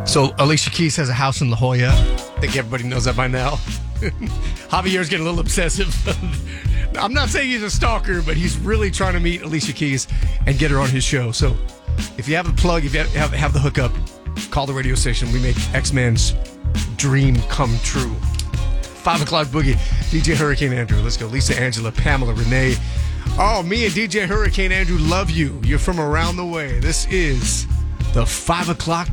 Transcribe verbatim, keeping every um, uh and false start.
So Alicia Keys has a house in La Jolla. I think everybody knows that by now. Javier's getting a little obsessive. I'm not saying he's a stalker, but he's really trying to meet Alicia Keys and get her on his show. So if you have a plug, if you have, have the hookup, call the radio station. We make X-Men's dream come true. Five o'clock boogie. D J Hurricane Andrew. Let's go. Lisa, Angela, Pamela, Renee. Oh, me and D J Hurricane Andrew love you. You're from around the way. This is the five o'clock